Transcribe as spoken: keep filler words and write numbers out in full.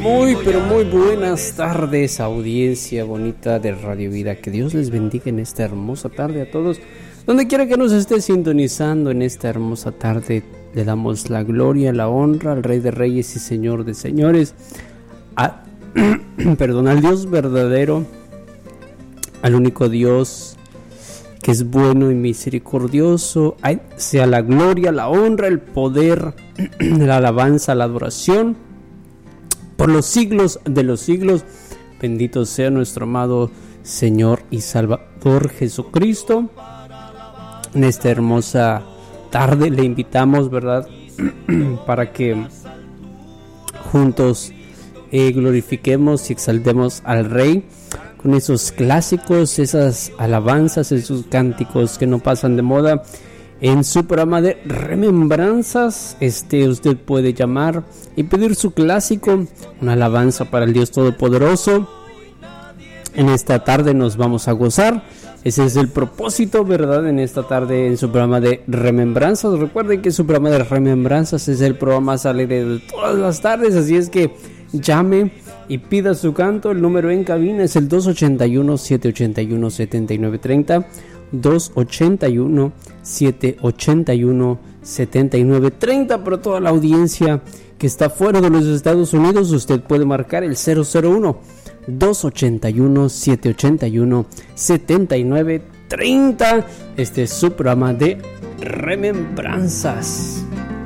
Muy, pero muy buenas tardes, audiencia bonita de Radio Vida. Que Dios les bendiga en esta hermosa tarde a todos. Donde quiera que nos esté sintonizando en esta hermosa tarde, le damos la gloria, la honra al Rey de Reyes y Señor de Señores, a, perdón, al Dios verdadero, al único Dios que es bueno y misericordioso. Ay, sea la gloria, la honra, el poder, la alabanza, la adoración por los siglos de los siglos. Bendito sea nuestro amado Señor y Salvador Jesucristo. En esta hermosa tarde le invitamos, ¿verdad?, para que juntos eh, glorifiquemos y exaltemos al Rey con esos clásicos, esas alabanzas, esos cánticos que no pasan de moda. En su programa de remembranzas, este usted puede llamar y pedir su clásico, una alabanza para el Dios Todopoderoso. En esta tarde nos vamos a gozar. Ese es el propósito, ¿verdad? En esta tarde en su programa de remembranzas. Recuerden que su programa de remembranzas es el programa más alegre de todas las tardes, así es que llame y pida su canto. El número en cabina es el dos ochenta y uno, setecientos ochenta y uno, setenta y nueve treinta. dos ochenta y uno, setecientos ochenta y uno, setenta y nueve treinta. Para toda la audiencia que está fuera de los Estados Unidos, usted puede marcar el cero cero uno, dos ochenta y uno, setecientos ochenta y uno, setenta y nueve treinta. Este es su programa de remembranzas.